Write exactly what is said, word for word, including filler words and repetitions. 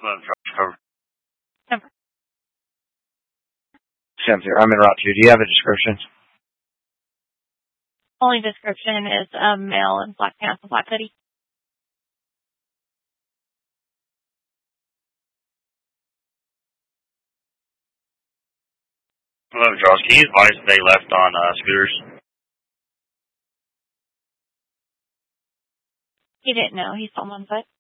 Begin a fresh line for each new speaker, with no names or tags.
Hello, Josh. Cover.
Number.
Sam here. I'm in Route two. Do you have a description?
Only description is a male in black pants and black hoodie.
Hello, Josh. Can you advise if they left on uh, scooters?
He didn't know. He saw them on foot.